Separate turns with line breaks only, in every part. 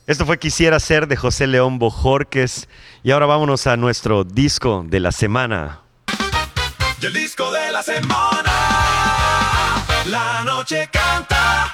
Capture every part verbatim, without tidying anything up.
Esto fue Quisiera Ser de José León Bojorquez. Y ahora vámonos a nuestro disco de la semana.
Y el disco de la semana, La Noche Canta.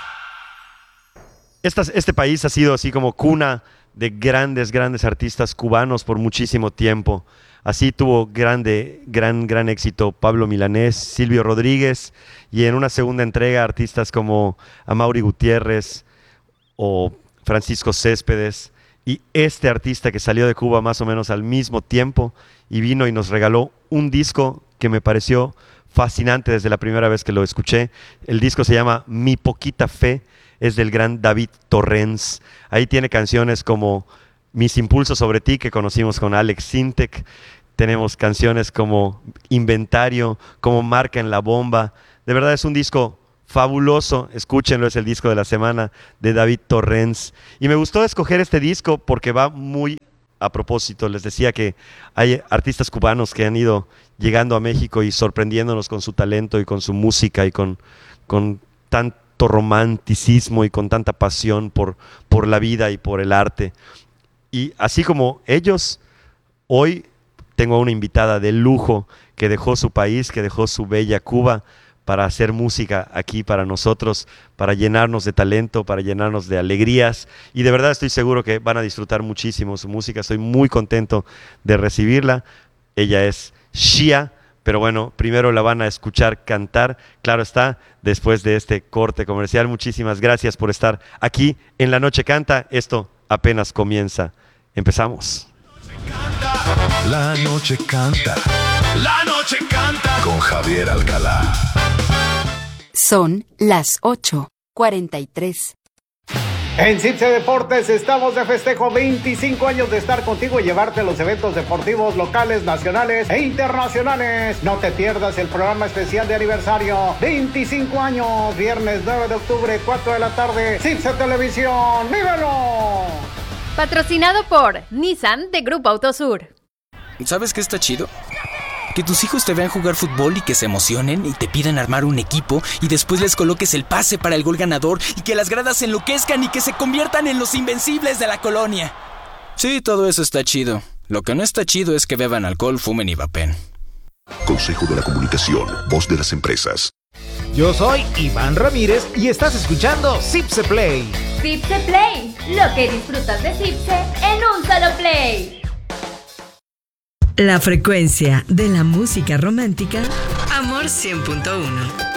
Esta, este país ha sido así como cuna de grandes, grandes artistas cubanos por muchísimo tiempo. Así tuvo grande, gran, gran éxito Pablo Milanés, Silvio Rodríguez, y en una segunda entrega artistas como Amaury Gutiérrez o Francisco Céspedes, y este artista que salió de Cuba más o menos al mismo tiempo y vino y nos regaló un disco que me pareció fascinante desde la primera vez que lo escuché. El disco se llama Mi Poquita Fe, es del gran David Torrens. Ahí tiene canciones como Mis Impulsos sobre ti, que conocimos con Alex Sintek. Tenemos canciones como Inventario, como Marca en la Bomba. De verdad es un disco fabuloso, escúchenlo, es el disco de la semana de David Torrens. Y me gustó escoger este disco porque va muy a propósito. Les decía que hay artistas cubanos que han ido llegando a México y sorprendiéndonos con su talento y con su música y con, con tanto romanticismo y con tanta pasión por, por la vida y por el arte. Y así como ellos, hoy tengo una invitada de lujo que dejó su país, que dejó su bella Cuba para hacer música aquí para nosotros, para llenarnos de talento, para llenarnos de alegrías, y de verdad estoy seguro que van a disfrutar muchísimo su música. Estoy muy contento de recibirla. Ella es Shia, pero bueno, primero la van a escuchar cantar, claro está, después de este corte comercial. Muchísimas gracias por estar aquí en La Noche Canta. Esto apenas comienza. Empezamos.
La Noche Canta. La Noche Canta. Con Javier Alcalá.
Son las ocho cuarenta y tres.
En Cipse Deportes estamos de festejo, veinticinco años de estar contigo y llevarte los eventos deportivos locales, nacionales e internacionales. No te pierdas el programa especial de aniversario, veinticinco años, viernes nueve de octubre, cuatro de la tarde, Cipse Televisión, ¡vívelo!
Patrocinado por Nissan de Grupo Autosur.
¿Sabes qué está chido? Que tus hijos te vean jugar fútbol y que se emocionen y te pidan armar un equipo y después les coloques el pase para el gol ganador y que las gradas se enloquezcan y que se conviertan en los invencibles de la colonia. Sí, todo eso está chido. Lo que no está chido es que beban alcohol, fumen y vapen.
Consejo de la Comunicación, voz de las empresas.
Yo soy Iván Ramírez y estás escuchando Cipse Play.
Cipse Play, lo que disfrutas de Cipse en un solo play.
La frecuencia de la música romántica, Amor cien punto uno.